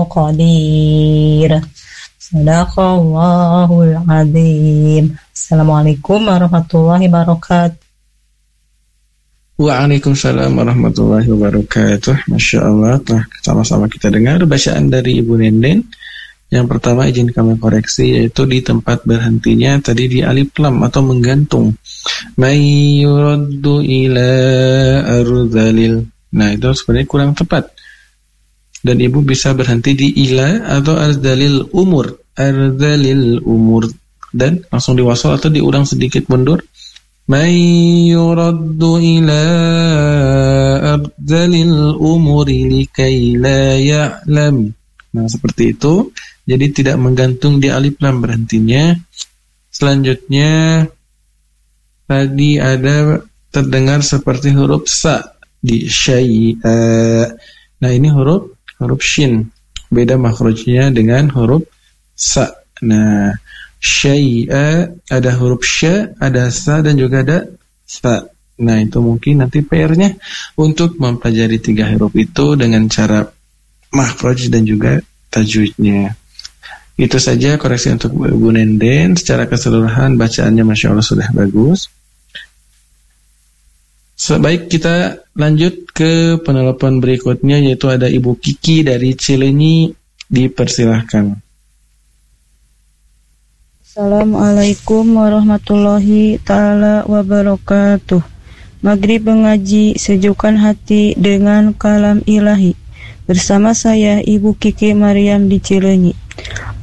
qadir. Sadaqallahul azim. Assalamualaikum warahmatullahi wabarakatuh. Waalaikumsalam warahmatullahi wabarakatuh. Masya Allah, telah sama-sama kita dengar bacaan dari Ibu Nenden. Yang pertama izin kami koreksi, yaitu di tempat berhentinya tadi di alif lam atau menggantung. May yuraddu ila arzalil. Nah, itu sebenarnya kurang tepat. Dan Ibu bisa berhenti di ila atau arzalil umur. Arzalil umur. Dan langsung diwasal atau diulang sedikit mundur. Man yuraddu ila ardalil umuri likay la ya'lam. Nah, seperti itu. Jadi tidak menggantung di alif lam berhentinya. Selanjutnya tadi ada terdengar seperti huruf sa di syai'a. Nah, ini huruf shin. Beda makhrajnya dengan huruf sa. Nah, syai'a ada huruf sya, ada sa dan juga ada sa. Nah, itu mungkin nanti PR-nya untuk mempelajari 3 huruf itu dengan cara makhraj dan juga tajwidnya. Itu saja koreksi untuk Bu Nenden. Secara keseluruhan bacaannya Masya Allah sudah bagus. Sebaik kita lanjut ke penelpon berikutnya, yaitu ada Ibu Kiki dari Cileunyi. Dipersilahkan. Assalamualaikum warahmatullahi ta'ala wabarakatuh. Maghrib mengaji sejukkan hati dengan kalam ilahi. Bersama saya Ibu Kiki Maryam di Cileunyi.